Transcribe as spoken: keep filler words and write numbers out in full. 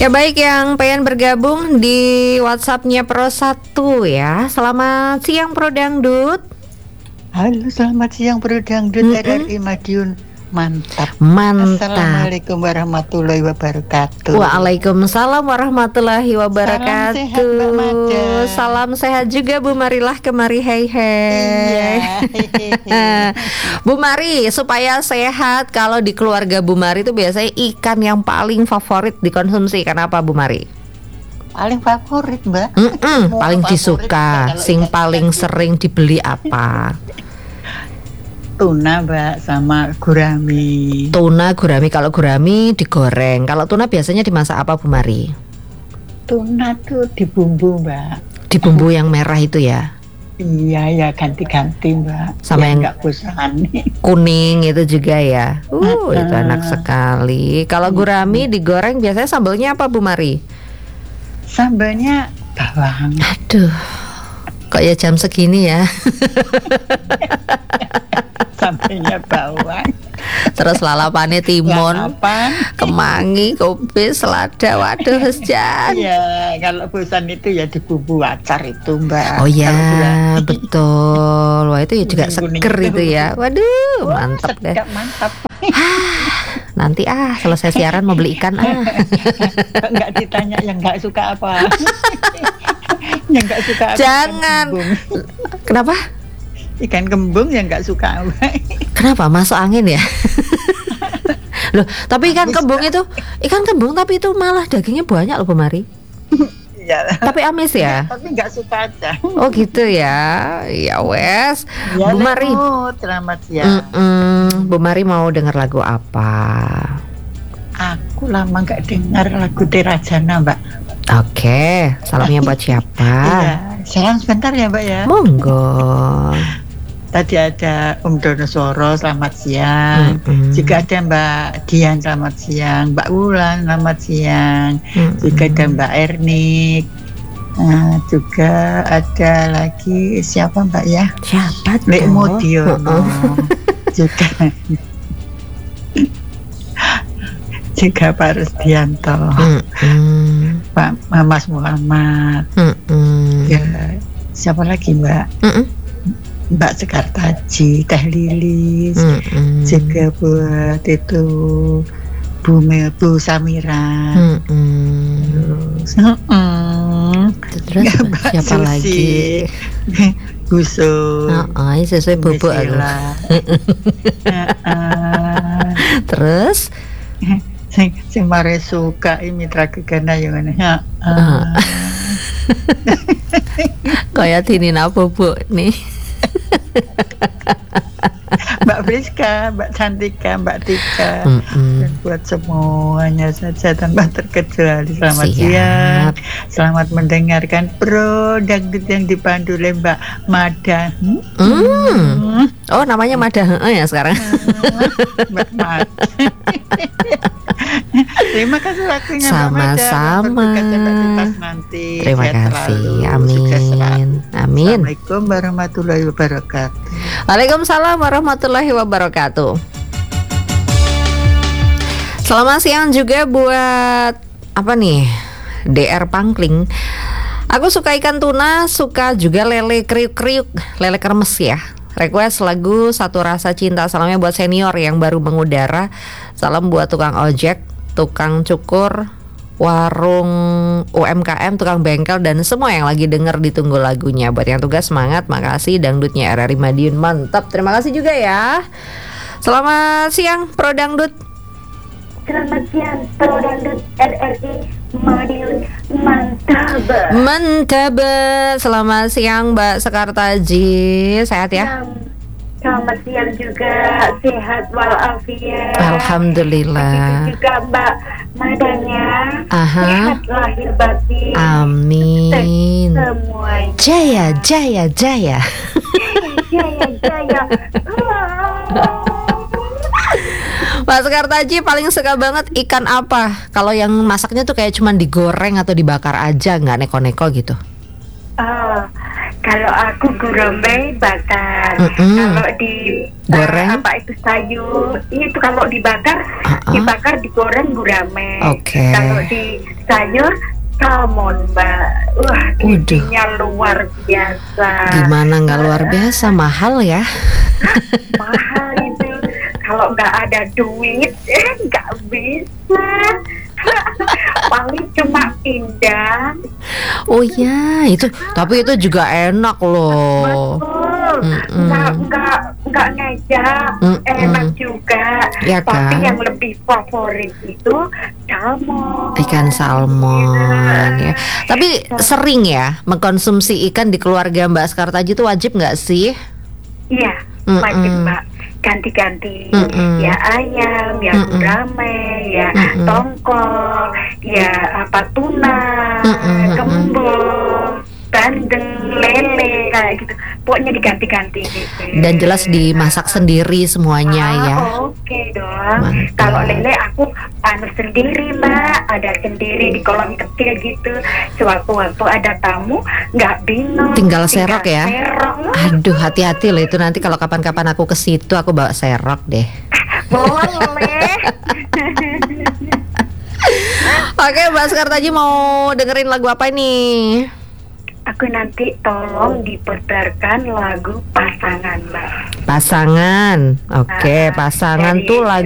Ya baik, yang pengen bergabung di WhatsApp-nya Pro satu ya. Selamat siang Pro Dangdut. Halo, selamat siang Pro Dangdut R R I Madiun. Mantap. Mantap. Assalamualaikum warahmatullahi wabarakatuh. Waalaikumsalam warahmatullahi wabarakatuh. Salam sehat Mbak Mada. Salam sehat juga Bu Marilah kemari, hei hei. Iya. Bu Mari, supaya sehat, kalau di keluarga Bu Mari itu biasanya ikan yang paling favorit dikonsumsi ikan apa Bu Mari? Paling favorit Mbak. Mm-mm, paling Favorit disuka, Mbak, kalau sing ikan- paling sering dibeli apa? Tuna Mbak sama gurami. Tuna, gurami. Kalau gurami digoreng, kalau tuna biasanya dimasak apa Bu Mari? Tuna tuh dibumbu Mbak. Di bumbu yang merah itu ya, Iya ya, ganti-ganti Mbak. Sama yang- nggak bosan. kuning itu juga ya. Uh, Uh-uh. itu enak sekali. Kalau gurami digoreng biasanya sambelnya apa Bu Mari? Sambalnya bawang. Aduh, kok ya jam segini ya. Sambalnya bawang. Terus lalapannya timun, Lalapan. kemangi, kubis, selada. Waduh, Jan. Ya, kalau bosan itu ya di bumbu acar itu Mbak. Oh Kalau ya, gurami, betul. Wah itu ya juga Kuning-kuning seger itu. itu ya. Waduh, wah, mantap deh. sedap, mantap. Nanti ah selesai siaran mau beli ikan ah. Nggak ditanya yang nggak suka apa. Yang nggak suka apa? Jangan. Ikan kembung. Kenapa? Ikan kembung yang nggak suka apa. Kenapa masuk angin ya? Loh, tapi ikan Bagus, kembung itu, ikan kembung tapi itu malah dagingnya banyak loh Bu Mari. Iya. Tapi amis ya. Tapi nggak suka aja. Oh gitu ya. Ya wes. Ya, Bu Mari. Lemut, selamat siang. Mm-mm. Bu Mari mau dengar lagu apa? Aku lama nggak dengar lagu Terajana Mbak. Oke, salamnya buat siapa? Iya. Salam sebentar ya Mbak ya. Monggo. Tadi ada Om Donosoro, selamat siang. Mm-mm. Juga ada Mbak Dian, selamat siang. Mbak Wulan, selamat siang. Mm-mm. Juga ada Mbak Ernik. Nah, juga ada lagi siapa Mbak ya? Siapa Lek tuh? Modiono. Heeh. Juga juga Pak Rusdianto, Mm-mm. Pak Mas Muhammad. Mm-mm. Ya, siapa lagi Mbak? Mm-mm. Mbak Sekartaji, Teh Lilis. Mm-mm. Juga buat itu Bu Me, Bu Samira. Mm-mm. Terus, mm, Terus Mbak siapa Susi. lagi? Gusun. Oh, ini sesuai Bu bubuk aku. Sheila. Heeh. Terus Sing sing mare suka i Mitra Gegana yang mana? Ah. kayak Tinina bubuk nih. Mbak Friska, Mbak Cantika, Mbak Tika. Mm-mm. Dan buat semuanya saja tanpa terkecuali selamat Siap. siang, selamat mendengarkan Pro Dangdut yang dipandu oleh Mbak Mada. Hmm? Mm. Oh namanya Mada heeh ya sekarang. Mbak Mada. Terima kasih waktunya Mbak Mada. Sama-sama. Bertugas sampai tuntas nanti. Terima Sehat kasih. selalu, sukses selalu. Amin. Amin. Assalamualaikum warahmatullahi wabarakatuh. Waalaikumsalam warahmatullahi wabarakatuh. Selamat siang juga buat apa nih? D R Pangkling. Aku suka ikan tuna, suka juga lele kriuk-kriuk, lele kremes ya. Request lagu Satu Rasa Cinta. Salamnya buat senior yang baru mengudara. Salam buat tukang ojek, tukang cukur, warung U M K M, tukang bengkel, dan semua yang lagi denger ditunggu lagunya. Buat yang tugas semangat, makasih Dangdutnya R R I Madiun. Mantap, terima kasih juga ya. Selamat siang Pro Dangdut. Selamat siang, Pro Dangdut R R I Madiun. Mantap. Mantap. Selamat siang Mbak Sekartaji. Sehat ya? Selamat siang juga, sehat walafiat. Alhamdulillah. Begitu juga Mbak Madanya. Aha. Sehat lahir batin. Amin. Semuanya. Jaya, jaya, jaya. Jaya, jaya. Pak Sekartaji paling suka banget ikan apa? Kalau yang masaknya tuh kayak cuman digoreng atau dibakar aja, nggak neko-neko gitu. Ah, Kalau aku gurame bakar. Mm-mm. Kalau di Goreng? uh, apa itu sayur, itu kalau dibakar, Uh-uh. dibakar digoreng gurame. Oke. Kalau di sayur salmon, Mbak. Wah, Waduh. gizinya luar biasa. Gimana nggak luar biasa, mahal ya? Mahal itu. Kalau nggak ada duit, eh nggak bisa. Paling cuma pindah. Oh ya, itu tapi itu juga enak loh. Betul, Mm-mm. nggak nggak nggak ngejak, Mm-mm. enak juga. Ya Tapi kan? yang lebih favorit itu salmon. Ikan salmon ya. Tapi sering ya mengkonsumsi ikan di keluarga Mbak Skartaji itu wajib nggak sih? Iya, Mm-mm. wajib Mbak. Ganti-ganti, Mm-mm. ya ayam, ya Mm-mm. gurame, ya Mm-mm. tongkol, ya apa tuna, Mm-mm. kembung, bandeng, lele kayak gitu. Pokoknya diganti-ganti gitu. Dan jelas dimasak sendiri semuanya Ah, ya. Oke dong. Mantap. Kalau lele aku anu sendiri Mbak, ada sendiri di kolam kecil gitu. Sewaktu-waktu ada tamu nggak bingung. Tinggal serok ya? Serok. Aduh, hati-hati loh itu nanti kalau kapan-kapan aku ke situ aku bawa serok deh. Boleh. Oke, Mbak Skartaji mau dengerin lagu apa ini? Aku nanti tolong diputarkan lagu pasangan Mbak. Pasangan. Oke, Ah, pasangan dari- tuh lagu